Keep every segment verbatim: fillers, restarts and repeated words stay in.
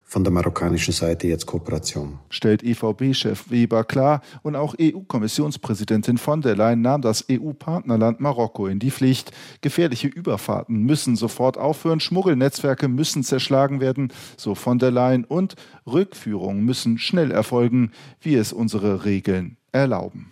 von der marokkanischen Seite jetzt Kooperation. Stellt E V B-Chef Weber klar, und auch E U-Kommissionspräsidentin von der Leyen nahm das E U-Partnerland Marokko in die Pflicht. Gefährliche Überfahrten müssen sofort aufhören, Schmuggelnetzwerke müssen zerschlagen werden, so von der Leyen, und Rückführungen müssen schnell erfolgen, wie es unsere Regeln erlauben.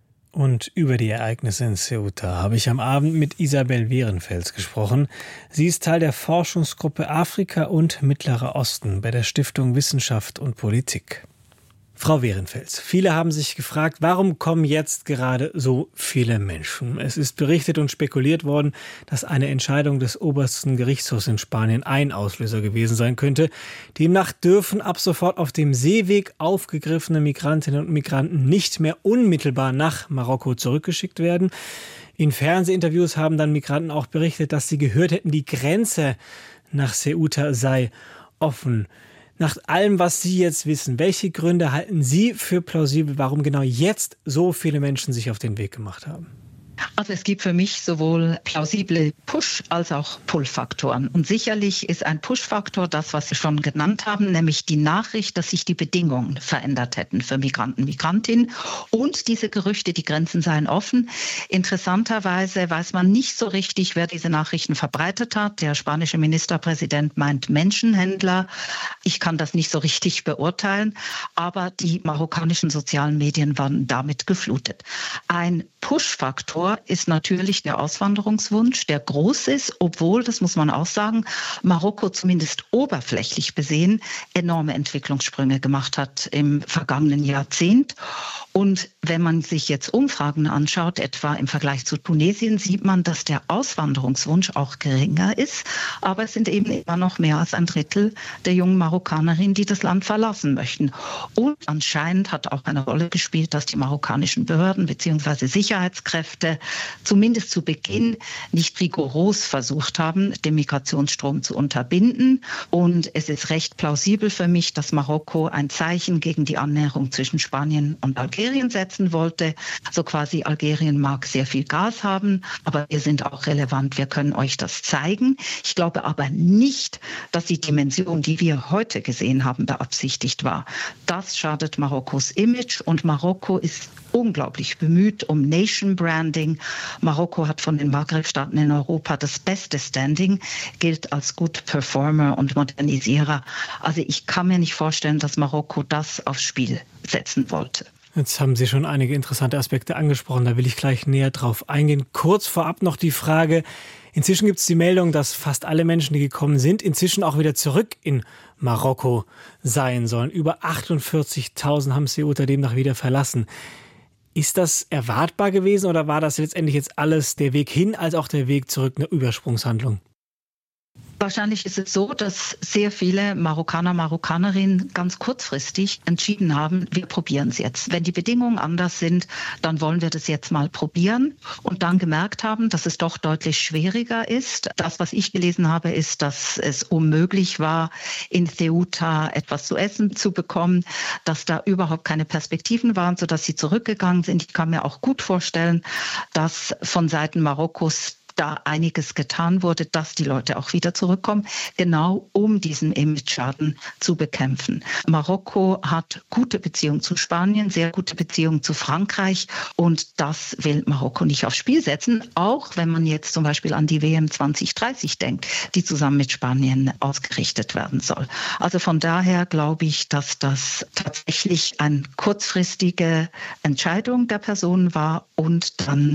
Und über die Ereignisse in Ceuta habe ich am Abend mit Isabel Werenfels gesprochen. Sie ist Teil der Forschungsgruppe Afrika und Mittlerer Osten bei der Stiftung Wissenschaft und Politik. Frau Werenfels, viele haben sich gefragt, warum kommen jetzt gerade so viele Menschen? Es ist berichtet und spekuliert worden, dass eine Entscheidung des obersten Gerichtshofs in Spanien ein Auslöser gewesen sein könnte. Demnach dürfen ab sofort auf dem Seeweg aufgegriffene Migrantinnen und Migranten nicht mehr unmittelbar nach Marokko zurückgeschickt werden. In Fernsehinterviews haben dann Migranten auch berichtet, dass sie gehört hätten, die Grenze nach Ceuta sei offen. Nach allem, was Sie jetzt wissen, welche Gründe halten Sie für plausibel, warum genau jetzt so viele Menschen sich auf den Weg gemacht haben? Also es gibt für mich sowohl plausible Push- als auch Pull-Faktoren. Und sicherlich ist ein Push-Faktor das, was Sie schon genannt haben, nämlich die Nachricht, dass sich die Bedingungen verändert hätten für Migranten, Migrantinnen. Und diese Gerüchte, die Grenzen seien offen. Interessanterweise weiß man nicht so richtig, wer diese Nachrichten verbreitet hat. Der spanische Ministerpräsident meint Menschenhändler. Ich kann das nicht so richtig beurteilen. Aber die marokkanischen sozialen Medien waren damit geflutet. Ein Push-Faktor ist natürlich der Auswanderungswunsch, der groß ist, obwohl, das muss man auch sagen, Marokko zumindest oberflächlich besehen enorme Entwicklungssprünge gemacht hat im vergangenen Jahrzehnt. Und wenn man sich jetzt Umfragen anschaut, etwa im Vergleich zu Tunesien, sieht man, dass der Auswanderungswunsch auch geringer ist. Aber es sind eben immer noch mehr als ein Drittel der jungen Marokkanerinnen, die das Land verlassen möchten. Und anscheinend hat auch eine Rolle gespielt, dass die marokkanischen Behörden bzw. Sicherheitskräfte zumindest zu Beginn nicht rigoros versucht haben, den Migrationsstrom zu unterbinden. Und es ist recht plausibel für mich, dass Marokko ein Zeichen gegen die Annäherung zwischen Spanien und Algerien setzen wollte. So quasi, Algerien mag sehr viel Gas haben, aber wir sind auch relevant, wir können euch das zeigen. Ich glaube aber nicht, dass die Dimension, die wir heute gesehen haben, beabsichtigt war. Das schadet Marokkos Image, und Marokko ist unglaublich bemüht um Nation Branding. Marokko hat von den Maghreb-Staaten in Europa das beste Standing, gilt als Good Performer und Modernisierer. Also ich kann mir nicht vorstellen, dass Marokko das aufs Spiel setzen wollte. Jetzt haben Sie schon einige interessante Aspekte angesprochen, da will ich gleich näher drauf eingehen. Kurz vorab noch die Frage, inzwischen gibt es die Meldung, dass fast alle Menschen, die gekommen sind, inzwischen auch wieder zurück in Marokko sein sollen. Über achtundvierzigtausend haben Ceuta demnach wieder verlassen. Ist das erwartbar gewesen oder war das letztendlich jetzt alles der Weg hin als auch der Weg zurück eine Übersprungshandlung? Wahrscheinlich ist es so, dass sehr viele Marokkaner, Marokkanerinnen ganz kurzfristig entschieden haben, wir probieren es jetzt. Wenn die Bedingungen anders sind, dann wollen wir das jetzt mal probieren, und dann gemerkt haben, dass es doch deutlich schwieriger ist. Das, was ich gelesen habe, ist, dass es unmöglich war, in Ceuta etwas zu essen zu bekommen, dass da überhaupt keine Perspektiven waren, sodass sie zurückgegangen sind. Ich kann mir auch gut vorstellen, dass von Seiten Marokkos da einiges getan wurde, dass die Leute auch wieder zurückkommen, genau um diesen Image-Schaden zu bekämpfen. Marokko hat gute Beziehungen zu Spanien, sehr gute Beziehungen zu Frankreich, und das will Marokko nicht aufs Spiel setzen, auch wenn man jetzt zum Beispiel an die W M zwanzig dreißig denkt, die zusammen mit Spanien ausgerichtet werden soll. Also von daher glaube ich, dass das tatsächlich eine kurzfristige Entscheidung der Personen war und dann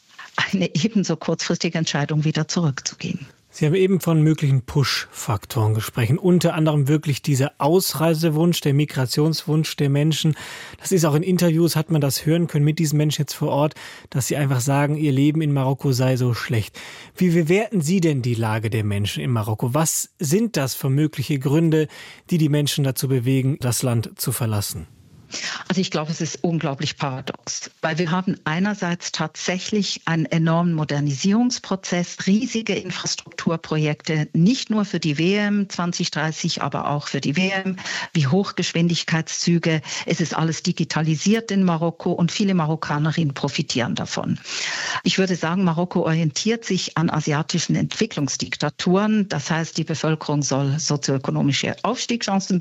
eine ebenso kurzfristige Entscheidung, wieder zurückzugehen. Sie haben eben von möglichen Push-Faktoren gesprochen, unter anderem wirklich dieser Ausreisewunsch, der Migrationswunsch der Menschen. Das ist auch in Interviews, hat man das hören können mit diesen Menschen jetzt vor Ort, dass sie einfach sagen, ihr Leben in Marokko sei so schlecht. Wie bewerten Sie denn die Lage der Menschen in Marokko? Was sind das für mögliche Gründe, die die Menschen dazu bewegen, das Land zu verlassen? Also ich glaube, es ist unglaublich paradox, weil wir haben einerseits tatsächlich einen enormen Modernisierungsprozess, riesige Infrastrukturprojekte, nicht nur für die W M zwanzig dreißig, aber auch für die W M, wie Hochgeschwindigkeitszüge. Es ist alles digitalisiert in Marokko und viele Marokkanerinnen profitieren davon. Ich würde sagen, Marokko orientiert sich an asiatischen Entwicklungsdiktaturen. Das heißt, die Bevölkerung soll sozioökonomische Aufstiegschancen